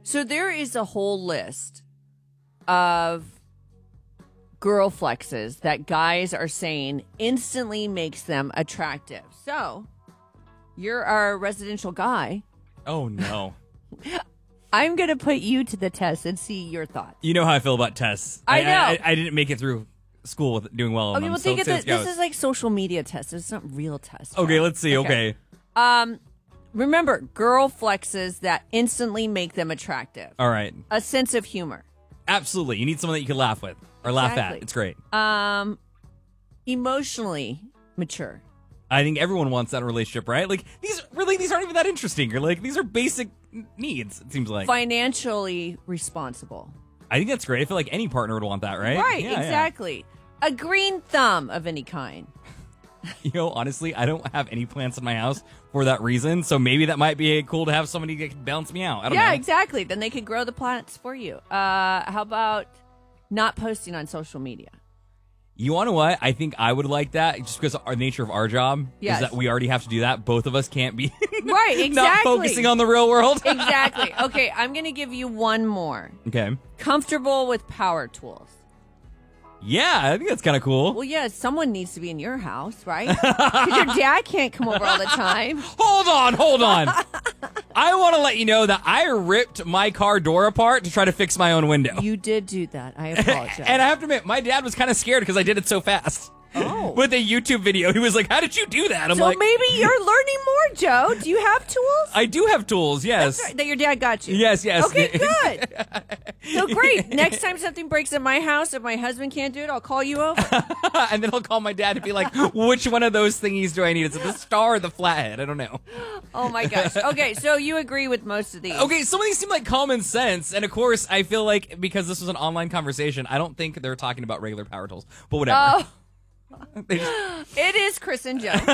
So there is a whole list of girl flexes that guys are saying instantly makes them attractive. So you're our residential guy. Oh, no. I'm going to put you to the test and see your thoughts. You know how I feel about tests. I know. I didn't make it through school with doing well on Okay, them. well, think of this. This is like social media tests. It's not real tests. Okay, let's see. Okay. Remember, girl flexes that instantly make them attractive. All right. A sense of humor. Absolutely. You need someone that you can laugh with or laugh Exactly. at. It's great. Emotionally mature. I think everyone wants that in a relationship, right? Like, these aren't even that interesting. You're like, these are basic needs, it seems like. Financially responsible. I think that's great. I feel like any partner would want that, right? Right, Yeah, exactly. A green thumb of any kind. Yeah. You know, honestly, I don't have any plants in my house for that reason, so maybe that might be cool to have somebody that can balance me out. I don't know. Yeah, exactly. Then they could grow the plants for you. How about not posting on social media? You want to what? I think I would like that just because our nature of our job Yes. is that we already have to do that. Both of us can't be Right, exactly. not focusing on the real world. Exactly. Okay, I'm going to give you one more. Okay. Comfortable with power tools. Yeah, I think that's kind of cool. Well, yeah, someone needs to be in your house, right? Because your dad can't come over all the time. Hold on. I want to let you know that I ripped my car door apart to try to fix my own window. You did do that. I apologize. And I have to admit, my dad was kind of scared because I did it so fast. Oh. With a YouTube video. He was like, how did you do that? I'm So like, maybe you're learning more, Joe. Do you have tools? I do have tools, yes. That your dad got you? Yes. Okay, good. So great. Next time something breaks at my house, if my husband can't do it, I'll call you over. And then I'll call my dad and be like, which one of those thingies do I need? Is it the star or the flathead? I don't know. Oh, my gosh. Okay, so you agree with most of these. Okay, some of these seem like common sense. And of course, I feel like because this was an online conversation, I don't think they're talking about regular power tools. But whatever. Oh. They just- It is Chris and Joe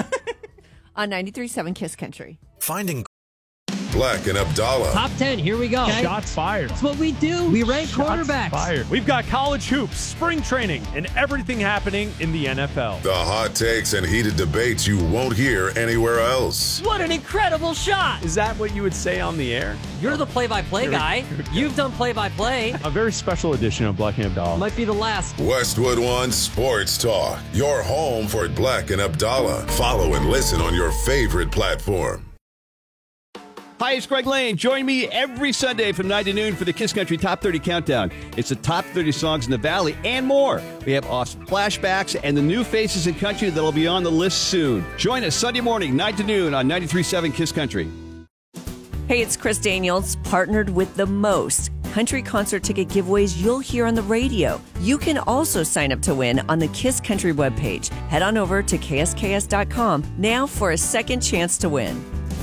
on 93.7 Kiss Country. Finding Black and Abdallah. Top 10, here we go. Okay? Shots fired. That's what we do. We rank quarterbacks. Fired. We've got college hoops, spring training, and everything happening in the NFL. The hot takes and heated debates you won't hear anywhere else. What an incredible shot. Is that what you would say on the air? You're the play-by-play guy. You've done play-by-play. A very special edition of Black and Abdallah. Might be the last. Westwood One Sports Talk. Your home for Black and Abdallah. Follow and listen on your favorite platform. Hi, it's Greg Lane. Join me every Sunday from 9 to noon for the Kiss Country Top 30 Countdown. It's the top 30 songs in the Valley and more. We have awesome flashbacks and the new faces in country that'll be on the list soon. Join us Sunday morning, 9 to noon on 93.7 Kiss Country. Hey, it's Chris Daniels, partnered with the most country concert ticket giveaways you'll hear on the radio. You can also sign up to win on the Kiss Country webpage. Head on over to ksks.com now for a second chance to win.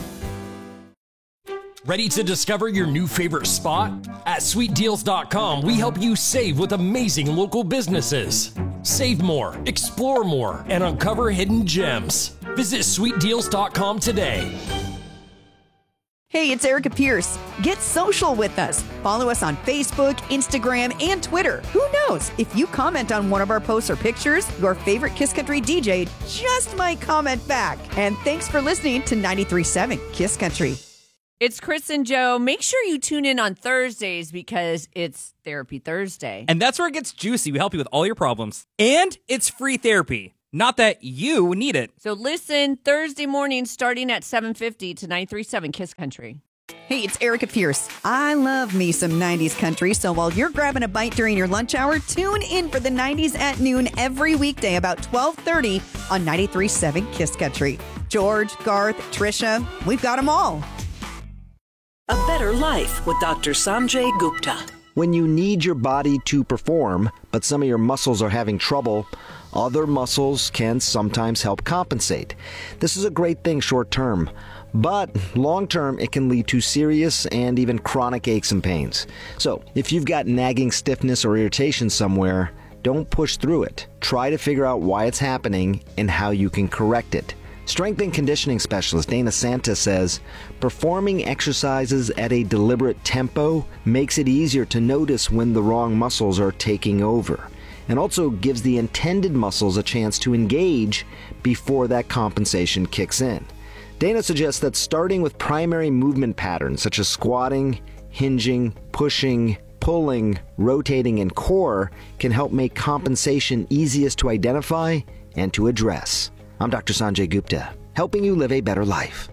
Ready to discover your new favorite spot? At sweetdeals.com, we help you save with amazing local businesses. Save more, explore more, and uncover hidden gems. Visit sweetdeals.com today. Hey, it's Erica Pierce. Get social with us. Follow us on Facebook, Instagram, and Twitter. Who knows? If you comment on one of our posts or pictures, your favorite Kiss Country DJ just might comment back. And thanks for listening to 93.7 Kiss Country. It's Chris and Joe. Make sure you tune in on Thursdays because it's Therapy Thursday. And that's where it gets juicy. We help you with all your problems. And it's free therapy. Not that you need it. So listen Thursday morning starting at 7:50 to 93.7 Kiss Country. Hey, it's Erica Pierce. I love me some 90s country, so while you're grabbing a bite during your lunch hour, tune in for the 90s at noon every weekday about 12:30 on 93.7 Kiss Country. George, Garth, Trisha, we've got them all. A Better Life with Dr. Sanjay Gupta. When you need your body to perform, but some of your muscles are having trouble, other muscles can sometimes help compensate. This is a great thing short term, but long term it can lead to serious and even chronic aches and pains. So if you've got nagging stiffness or irritation somewhere, don't push through it. Try to figure out why it's happening and how you can correct it. Strength and conditioning specialist Dana Santa says, performing exercises at a deliberate tempo makes it easier to notice when the wrong muscles are taking over, and also gives the intended muscles a chance to engage before that compensation kicks in. Dana suggests that starting with primary movement patterns such as squatting, hinging, pushing, pulling, rotating, and core can help make compensation easiest to identify and to address. I'm Dr. Sanjay Gupta, helping you live a better life.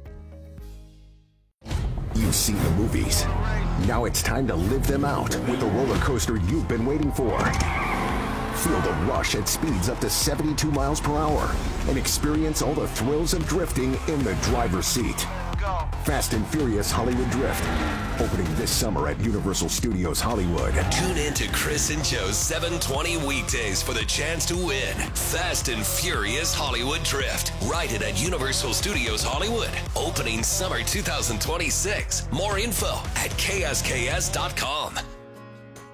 You've seen the movies. Now it's time to live them out with the roller coaster you've been waiting for. Feel the rush at speeds up to 72 miles per hour and experience all the thrills of drifting in the driver's seat. Fast and Furious Hollywood Drift, opening this summer at Universal Studios Hollywood. Tune in to Chris and Joe's 720 weekdays for the chance to win Fast and Furious Hollywood Drift. Ride it at Universal Studios Hollywood, opening summer 2026. More info at ksks.com.